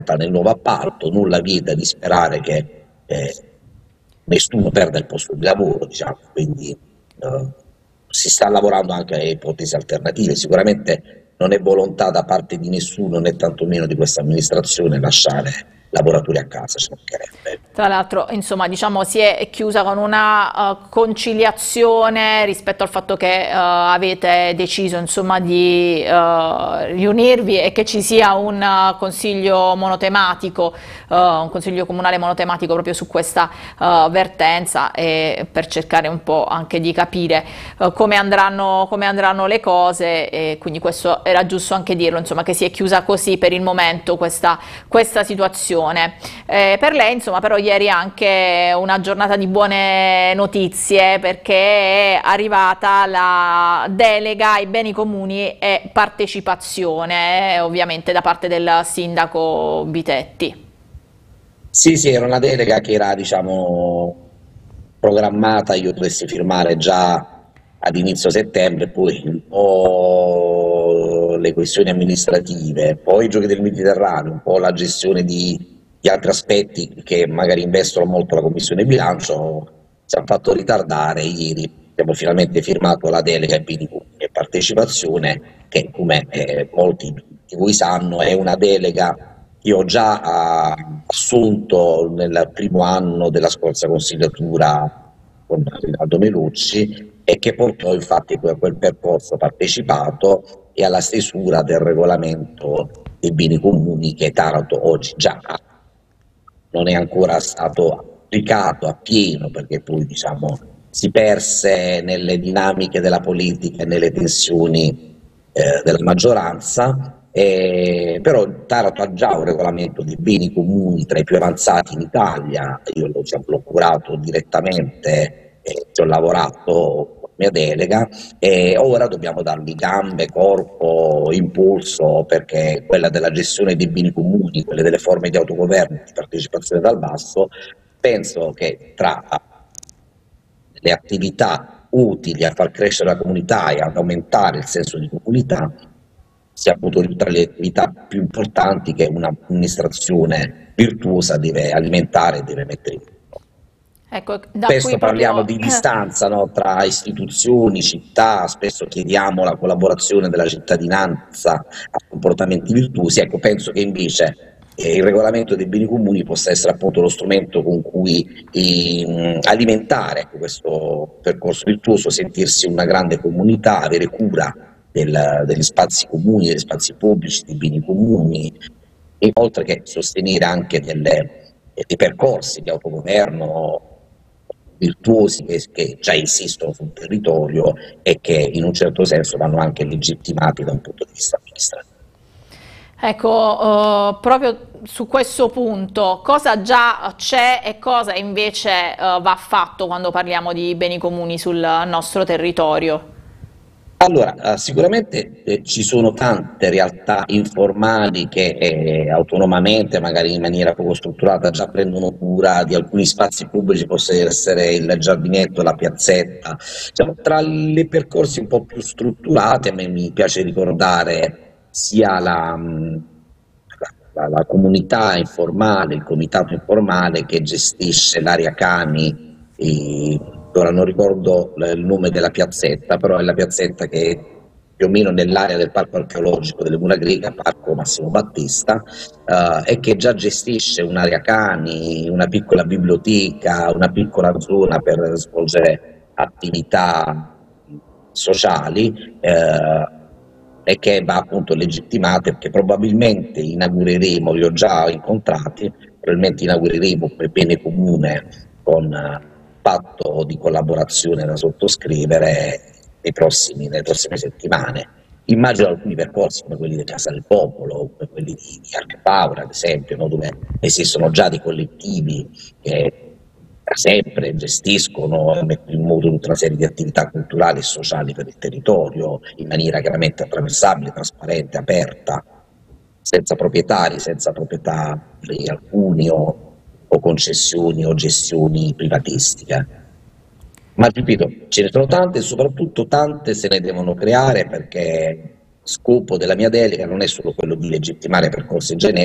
nel nuovo appalto, nulla vieta di sperare che nessuno perda il posto di lavoro, diciamo, quindi si sta lavorando anche a ipotesi alternative. Sicuramente non è volontà da parte di nessuno, né tantomeno di questa amministrazione, lasciare lavoratori a casa, ci mancherebbe. Tra l'altro, insomma, diciamo si è chiusa con una conciliazione rispetto al fatto che avete deciso, insomma, di riunirvi e che ci sia un consiglio monotematico, un consiglio comunale monotematico proprio su questa vertenza, e per cercare un po' anche di capire come andranno le cose, e quindi questo era giusto anche dirlo, insomma, che si è chiusa così per il momento questa situazione. Per lei, insomma, però ieri anche una giornata di buone notizie, perché è arrivata la delega ai beni comuni e partecipazione, ovviamente da parte del sindaco Bitetti. Sì, sì, era una delega che era, diciamo, programmata, io dovessi firmare già ad inizio settembre, poi un po' le questioni amministrative, poi i giochi del Mediterraneo, un po' la gestione di altri aspetti che magari investono molto la Commissione bilancio, ci hanno fatto ritardare. Ieri abbiamo finalmente firmato la delega ai beni comuni e partecipazione, che come molti di voi sanno è una delega che io ho già assunto nel primo anno della scorsa consigliatura con Rinaldo Melucci, e che portò infatti a quel percorso partecipato e alla stesura del regolamento dei beni comuni che Taranto oggi già ha. Non è ancora stato applicato appieno, perché poi, diciamo, si perse nelle dinamiche della politica e nelle tensioni della maggioranza. Però Taranto ha già un regolamento dei beni comuni tra i più avanzati in Italia. Io l'ho curato direttamente, ci ho lavorato con mia delega, e ora dobbiamo dargli gambe, corpo, impulso, perché quella della gestione dei beni comuni, quelle delle forme di autogoverno, di partecipazione dal basso, penso che tra le attività utili a far crescere la comunità e ad aumentare il senso di comunità sia appunto tra le attività più importanti che un'amministrazione virtuosa deve alimentare e deve mettere in campo. Ecco, da Spesso qui parliamo proprio di distanza, no, tra istituzioni, città, spesso chiediamo la collaborazione della cittadinanza a comportamenti virtuosi. Ecco, penso che invece il regolamento dei beni comuni possa essere appunto lo strumento con cui alimentare questo percorso virtuoso, sentirsi una grande comunità, avere cura degli spazi comuni, degli spazi pubblici, dei beni comuni, e oltre che sostenere anche dei percorsi di autogoverno virtuosi che già esistono sul territorio e che in un certo senso vanno anche legittimati da un punto di vista amministrativo. ecco, proprio su questo punto, cosa già c'è e cosa invece va fatto quando parliamo di beni comuni sul nostro territorio? Allora, sicuramente ci sono tante realtà informali che autonomamente, magari in maniera poco strutturata, già prendono cura di alcuni spazi pubblici, possa essere il giardinetto, la piazzetta. Diciamo, tra i percorsi un po' più strutturati, a me mi piace ricordare sia la comunità informale, il comitato informale che gestisce l'area cani. Ora non ricordo il nome della piazzetta, però è la piazzetta che è più o meno nell'area del parco archeologico delle Mura Greche, Parco Massimo Battista, e che già gestisce un'area cani, una piccola biblioteca, una piccola zona per svolgere attività sociali, e che va appunto legittimata, perché probabilmente inaugureremo, li ho già incontrati, probabilmente inaugureremo come bene comune con patto di collaborazione da sottoscrivere nelle prossime settimane. Immagino alcuni percorsi come quelli di Casa del Popolo, come quelli di Arcapaura, ad esempio, no, dove esistono già dei collettivi che da sempre gestiscono e mettono in moto tutta una serie di attività culturali e sociali per il territorio in maniera chiaramente attraversabile, trasparente, aperta, senza proprietari, senza proprietà di alcuni o concessioni o gestioni privatistiche. Ma ripeto, ce ne sono tante e soprattutto tante se ne devono creare, perché scopo della mia delega non è solo quello di legittimare percorsi generici,